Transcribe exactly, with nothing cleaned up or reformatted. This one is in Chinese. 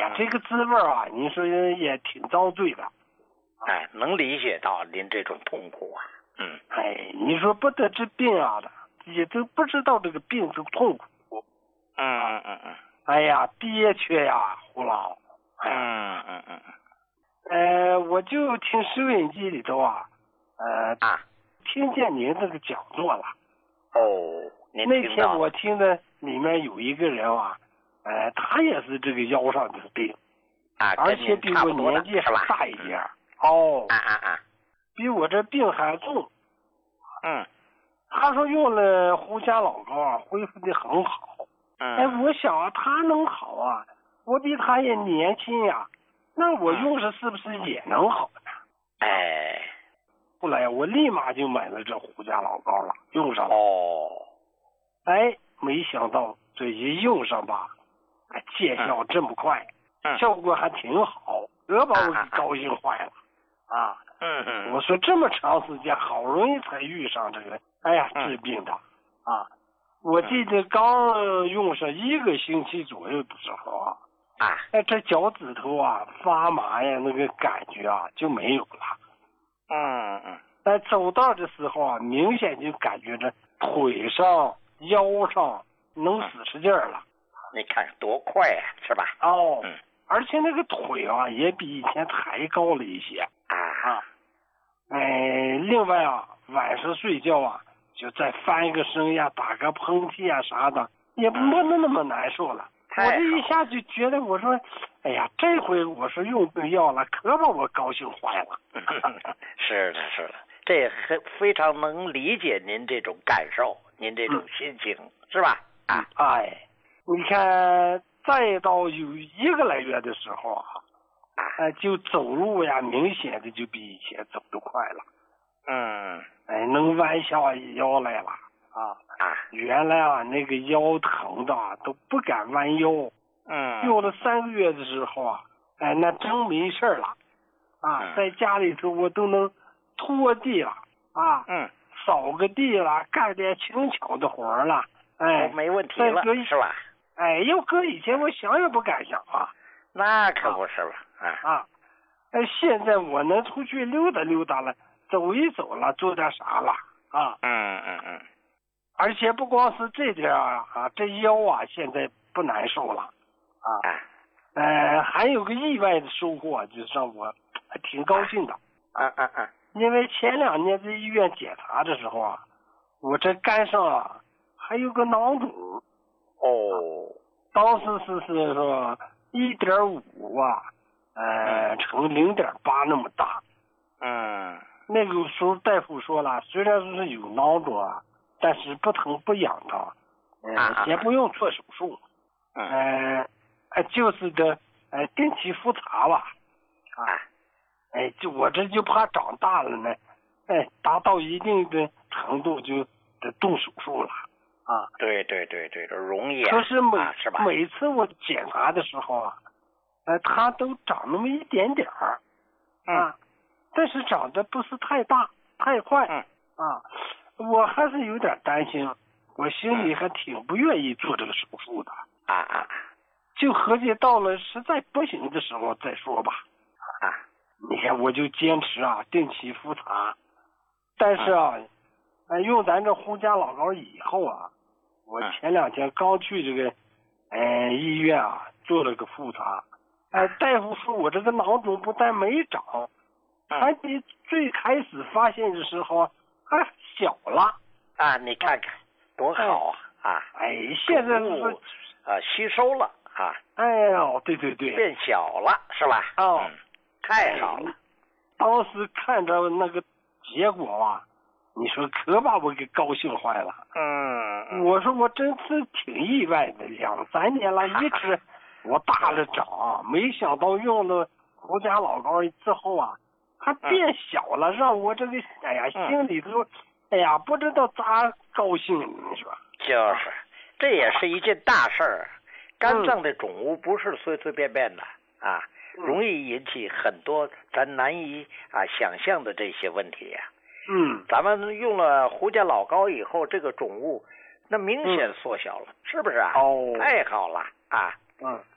呀，这个滋味啊，你说也挺遭罪的。 哎，能理解到您这种痛苦啊。嗯。 哎，你说不得治病啊的，也都不知道这个病是痛苦。 嗯嗯嗯嗯。 哎呀，憋屈呀，胡老。 嗯嗯嗯嗯。 呃，我就听收音机里头啊，呃啊， 听见您这个讲座了。 哦，您那天听到了我听的里面有一个人啊，呃，他也是这个腰上的病， 啊， 而且比我年纪还大一点。哦。 啊啊啊！ 比我这病还重。 嗯。 他说用了胡家老膏啊，恢复的很好。 嗯。 哎，我想啊，他能好啊，我比他也年轻呀，那我用上是不是也能好呢？ 哎。 后来我立马就买了这胡家老膏了，用上了。 哦。 哎，没想到这一用上吧，哎，见效这么快， 嗯、 效果还挺好，这把我给高兴坏了。啊。 嗯嗯。 我说这么长时间，好容易才遇上这个，哎呀，治病的。啊。我记得刚用上一个星期左右的时候啊， 啊， 哎，这脚趾头啊发麻呀，那个感觉啊就没有了。 嗯嗯。 在走道的时候啊，明显就感觉着腿上、腰上能使使劲儿了。 你看多快呀、啊，是吧？ 哦。 嗯。 而且那个腿啊，也比以前抬高了一些。 啊。 哎，另外啊，晚上睡觉啊，就再翻个身呀，打个喷嚏啊啥的，也不那那么难受了。我这一下就觉得，我说，哎呀，这回我是用对药了，可把我高兴坏了。 是的，是的，这也很非常能理解您这种感受，您这种心情，嗯、是吧？啊， 哎，你看，再到有一个来月的时候啊，哎，就走路呀，明显的就比以前走得快了。 嗯。 哎，能弯下腰来了。啊啊！ 原来啊，那个腰疼的都不敢弯腰。 嗯。 用了三个月的时候啊，哎，那真没事了。啊， 嗯、 在家里头我都能拖地了。啊。 嗯。 扫个地了，干点轻巧的活了。哎， 没问题了，是吧？ 哎，要搁以前我想也不敢想啊。 那可不是吧？啊。 啊。哎，现在我能出去溜达溜达了，走一走了，做点啥了。啊。 嗯嗯嗯。 而且不光是这点啊，啊，这腰啊现在不难受了。啊。呃，还有个意外的收获，就让我还挺高兴的。 啊啊啊！ 因为前两年在医院检查的时候啊，我这肝上啊还有个囊肿。 哦。 当时是是说一点五啊，呃，乘零点八那么大。 嗯。 那个时候大夫说了，虽然说是有囊肿啊，但是不疼不痒的，呃，也不用做手术。 嗯。 呃，就是的，呃，定期复查吧。 啊。 哎，就我这就怕长大了呢，哎，达到一定的程度就得动手术了。啊。 对对对对，这容易啊。 可是每、 啊、是吧？ 每次我检查的时候啊，呃，它都长那么一点点儿。啊。 嗯。 但是长得不是太大太快。 嗯。 啊，我还是有点担心，我心里还挺不愿意做这个手术的。 啊啊！ 就合计到了实在不行的时候再说吧。 啊， 你看我就坚持啊，定期复查。但是啊，哎、嗯，用咱这胡家老膏以后啊，我前两天刚去这个，呃，医院啊做了个复查。哎，大夫说我这个囊肿不但没长，还比最开始发现的时候还小了。 啊，你看看多好啊！ 哎、 啊， 哎，现在是啊吸收了啊。 哎呦，对对对， 变小了是吧？ 哦， 嗯、太好了、哎。 当时看着那个结果啊，你说可把我给高兴坏了。 嗯， 我说我真是挺意外的，两三年了，一直我大了长，没想到用了胡家老膏之后啊，还变小了，嗯、让我这个哎呀心里头，哎呀不知道咋高兴，你说？ 就是，这也是一件大事儿。肝脏的肿物不是随随便便的啊，容易引起很多咱难以啊想象的这些问题呀、啊。 嗯， 咱们用了胡家老膏以后，这个肿物那明显缩小了，嗯、是不是啊？ 哦， 太好了啊！ 嗯，